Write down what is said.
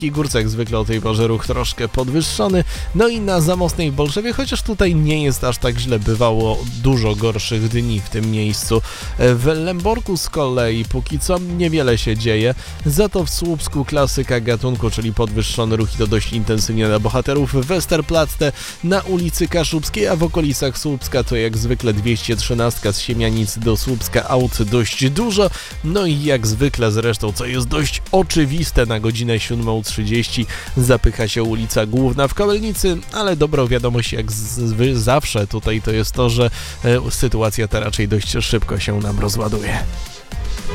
Górce jak zwykle o tej porze ruch troszkę podwyższony, no i na Zamostnej w Bolszewie, chociaż tutaj nie jest aż tak źle, bywało dużo gorszych dni w tym miejscu. W Lęborku z kolei póki co niewiele się dzieje, za to w Słupsku klasyka gatunku, czyli podwyższony ruch i to dość intensywnie na bohaterów w Westerplatte, na ulicy Kaszubskiej, a w okolicach Słupska to jak zwykle 213 z Siemianic do Słupska aut dość dużo, no i jak zwykle zresztą, co jest dość oczywiste, na godzinę 7:30 zapycha się ulica Główna w Kołelnicy, ale dobrą wiadomość jak zawsze tutaj to jest to, że sytuacja ta raczej dość szybko się nam rozładuje.